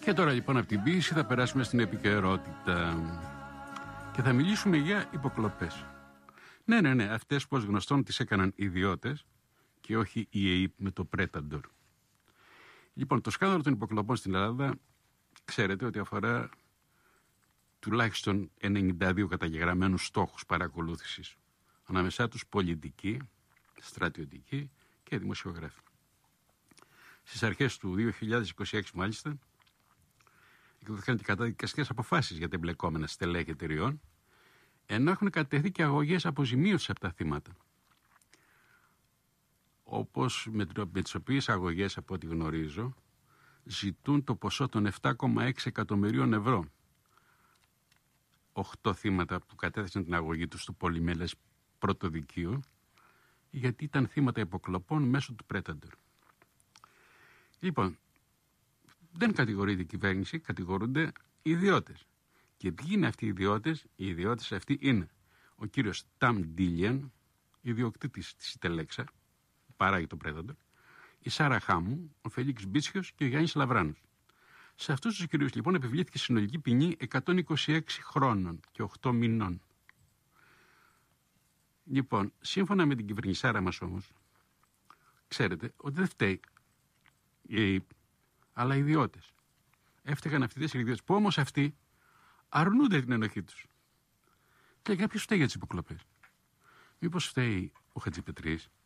Και τώρα λοιπόν από την ποίηση θα περάσουμε στην επικαιρότητα και θα μιλήσουμε για υποκλοπές. Ναι, αυτές που ως γνωστόν τις έκαναν ιδιώτες και όχι η ΕΕΠ με το Predator. Λοιπόν, το σκάνδαλο των υποκλοπών στην Ελλάδα ξέρετε ότι αφορά τουλάχιστον 92 καταγεγραμμένους στόχους παρακολούθησης, ανάμεσά τους πολιτικοί, στρατιωτικοί και δημοσιογράφοι. Στις αρχές του 2026 μάλιστα εκδόθηκαν και καταδικαστικές αποφάσεις για τα εμπλεκόμενα στελέχη εταιριών, ενώ έχουν κατευθεί και αγωγές αποζημίωσης από τα θύματα. Όπως με τις οποίες αγωγές, από ό,τι γνωρίζω, ζητούν το ποσό των 7,6 εκατομμυρίων ευρώ. 8 θύματα που κατέθεσαν την αγωγή τους στο πολυμελές πρωτοδικείο, γιατί ήταν θύματα υποκλοπών μέσω του Predator. Λοιπόν, δεν κατηγορείται η κυβέρνηση, κατηγορούνται οι ιδιώτες. Και ποιοι είναι αυτοί οι ιδιώτες? Οι ιδιώτες αυτοί είναι ο κύριος Ταμ Ντίλιαν, ιδιοκτήτης της Ιτελέξα, που παράγει το Predator, η Σάρα Χάμου, ο Φελίξ Μπίτσιος και ο Γιάννης Λαβράνος. Σε αυτούς τους κυρίους λοιπόν επιβλήθηκε συνολική ποινή 126 χρόνων και 8 μηνών. Λοιπόν, σύμφωνα με την κυβερνησάρα μας όμως, ξέρετε ότι δεν φταίει η ΕΕΠ, αλλά οι ιδιώτες. Έφταιγαν αυτοί οι ιδιώτες που όμως αυτοί αρνούνται την ενοχή τους. Και για ποιος φταίει για τις υποκλοπές? Μήπως φταίει ο Χατζηπετρής?